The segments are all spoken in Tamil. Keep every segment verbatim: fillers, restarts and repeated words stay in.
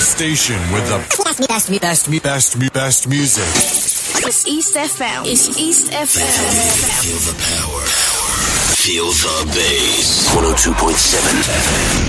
station with the best, best, best, best, best music. It's East F M. It's East F M. Feel the power. Feel the bass. one oh two point seven F M.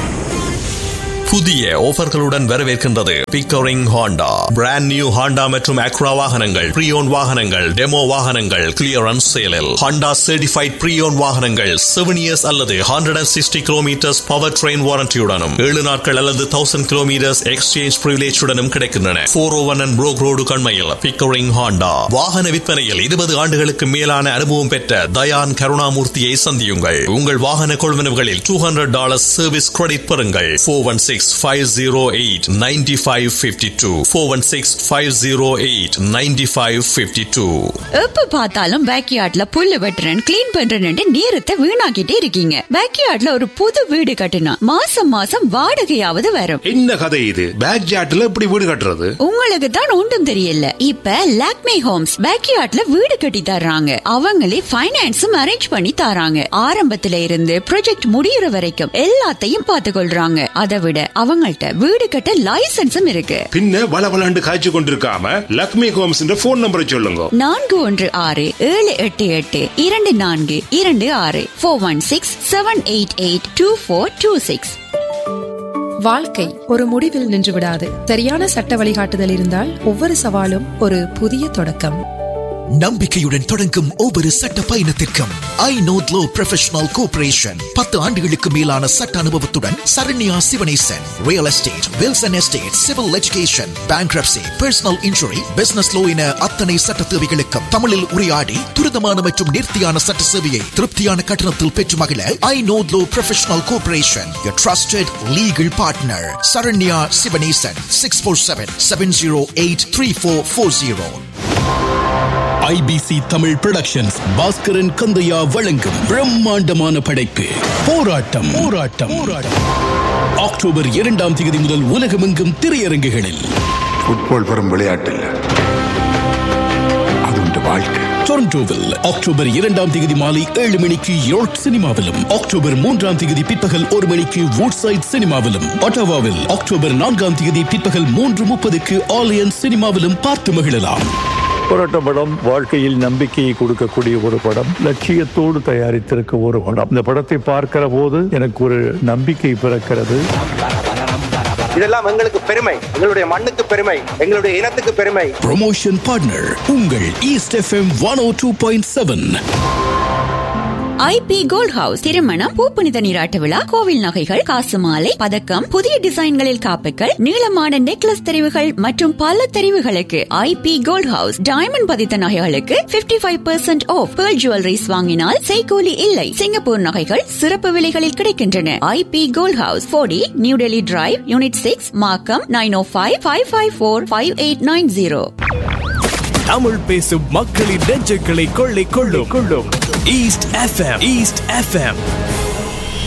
புதிய ஆஃபர்களுடன் வரவேற்கின்றது Pickering Honda. Brand new Honda மற்றும் அக்ரா வாகனங்கள், ப்ரீயோன் வாகனங்கள், டெமோ வாகனங்கள் கிளியரன்ஸ் சேலில். ஹாண்டா சர்டிஃபைட் ப்ரீயோன் வாகனங்கள் செவன் இயர்ஸ் அல்லது hundred and sixty kilometres power train வாரண்டியுடனும் ஏழு நாட்கள் அல்லது தௌசண்ட் கிலோமீட்டர்ஸ் எக்ஸ்சேஞ்ச் பிரிவிலேஜுடனும் கிடைக்கின்றன. போர் ஓ one and Broek road கண்மையில் Pickering Honda. வாகன விற்பனையில் இருபது ஆண்டுகளுக்கு மேலான அனுபவம் பெற்ற தயான் கருணாமூர்த்தியை சந்தியுங்கள். உங்கள் வாகன கொள்வனவுகளில் two hundred dollars service credit பெறுங்கள். Four one six five oh eight nine five five two four one six five oh eight nine five five two. எப்ப பார்த்தாலும் பேக்யார்ட்ல புல்லு வெட்டுறேன் கிளீன் பண்றேன்னு நேரத்தை வீணாக்கிட்டே இருக்கீங்க. பேக்யார்ட்ல ஒரு புது வீடு கட்டினா மாசம் மாசம் வாடகையாவது வரும். என்ன கதை இது? பேக்யார்ட்ல எப்படி வீடு கட்டுறது? உங்களுக்கு தான் ஒன்றும் தெரியல. இப்ப லாக்மே ஹோம்ஸ் பேக்யார்ட்ல வீடு கட்டி தர்றாங்க. அவங்களே ஃபைனான்ஸும் அரேஞ்ச் பண்ணி தராங்க. ஆரம்பத்துல இருந்து ப்ராஜெக்ட் முடியற வரைக்கும் எல்லாத்தையும் பார்த்து கொள்றாங்க. அதை விட அவங்கள்ட்ட வீடு கட்ட லைசன்ஸும் இருக்கு. பின்ன வளவளாண்டு காய்ச்சி கொண்டிருக்காம லக்ஷ்மி ஹோம்ஸ் போன் நம்பரை சொல்லுங்க. நான்கு ஒன்று ஆறு ஏழு எட்டு எட்டு இரண்டு நான்கு இரண்டு ஆறு four one six seven eight eight two four two six. வாழ்க்கை ஒரு முடிவில் நின்று விடாது. சரியான சட்ட வழிகாட்டுதல் இருந்தால் ஒவ்வொரு சவாலும் ஒரு புதிய தொடக்கம். நம்பிக்கையுடன் தொடங்கும் ஒவ்வொரு சட்ட பயணத்திற்கும் I know low professional cooperation பத்து ஆண்டுகளுக்கு மேலான சட்ட அனுபவத்துடன் Saranya Sivanesan. Real estate, Wilson estate, civil education, bankruptcy, personal injury, business low என அத்தனை சட்ட தேவைகளுக்கும் தமிழில் உரையாடி துரிதமான மற்றும் நேர்த்தியான சட்ட சேவையை திருப்தியான கட்டணத்தில் பெற்று மகிழ I know low professional cooperation, your trusted legal partner. Saranya Sivanesan. Six four seven seven zero eight three four four zero. I P C Tamil productions Bhaskaran Kandaiah வழங்கும் பிரம்மாண்டமான படைப்பு போராட்டம் போராட்டம் போராட்டம் அக்டோபர் இரண்டாம் தேதி முதல் உலகமெங்கும் திரையரங்குகளில். ஃபுட்பால் வெறும் விளையாட்டு இல்ல, அது உண்டு வாழ்க்கை. டொரண்டோவில் அக்டோபர் இரண்டாம் தேதி மாலை ஏழு மணிக்கு யோர்க் சினிமாவிலும், அக்டோபர் மூன்றாம் தேதி பிற்பகல் ஒரு மணிக்கு வூட்சைட் சினிமாவிலும், ஒட்டாவாவில் அக்டோபர் நான்காம் தேதி பிற்பகல் மூன்று முப்பதுக்கு ஆலியன்ஸ் சினிமாவிலும் பார்த்து மகிழலாம். போராட்ட படம் வாழ்க்கையில் நம்பிக்கையை கொடுக்கக்கூடிய ஒரு படம், லட்சியத்தோடு தயாரித்திருக்க ஒரு படம். இந்த படத்தை பார்க்கிற போது எனக்கு ஒரு நம்பிக்கை பிறக்கிறது. இதெல்லாம் எங்களுக்கு பெருமை, எங்களுடைய மண்ணுக்கு பெருமை, எங்களுடைய இனத்துக்கு பெருமை. ப்ரமோஷன் பார்ட்னர் உங்கள் ஈஸ்ட் எஃப்எம் ஒன் ஓ two point seven. IP gold house திருமணம், பூப்புனித நீராட்டு விழா, கோவில் நகைகள், காசு மாலை, பதக்கம், புதிய டிசைன்களில் காப்புகள், நீளமான நெக்லஸ் தெரிவுகள் மற்றும் பல தெரிவுகளுக்கு ஐபி கோல்ட் ஹவுஸ். டைமண்ட் பதித்த நகைகளுக்கு fifty five percent of. Pearl jewelleries வாங்கினால் செய்கூலி இல்லை. சிங்கப்பூர் நகைகள் சிறப்பு விலைகளில் கிடைக்கின்றன. ஐபி கோல்ட் ஹவுஸ், போடி new Delhi drive, unit six, மார்க்கம். நைன் ஓ five five five four five eight nine zero. Tamil பேசும் மக்களின் நெஞ்சுகளை கொள்ளை கொள்ளும் கொள்ளும் ஈஸ்ட் எஃப்எம். East FM.